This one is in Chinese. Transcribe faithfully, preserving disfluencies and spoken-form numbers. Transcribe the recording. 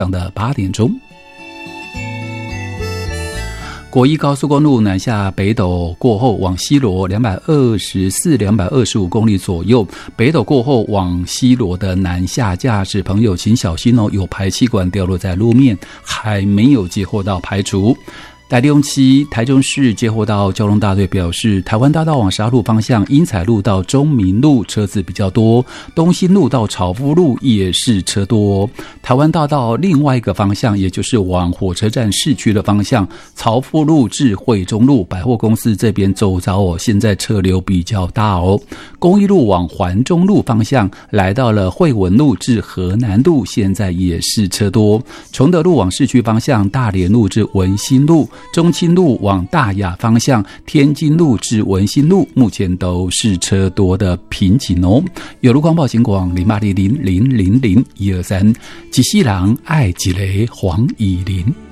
上的八点钟。国一高速公路南下北斗过后往西螺两百二十四、两百二十五公里左右，北斗过后往西螺的南下驾驶朋友请小心哦，有排气管掉落在路面，还没有接获到排除。台中期台中市接获到交通大队表示，台湾大道往沙鹿方向英彩路到中民路车子比较多，东兴路到草夫路也是车多。台湾大道另外一个方向，也就是往火车站市区的方向，草夫路至惠中路百货公司这边周遭哦，现在车流比较大哦。公益路往环中路方向来到了惠文路至河南路，现在也是车多。崇德路往市区方向，大连路至文心路，中清路往大雅方向，天津路至文心路目前都是车多的瓶颈哦。有路况报警广零八零零零零零一二三，一世人爱一个黄以玲。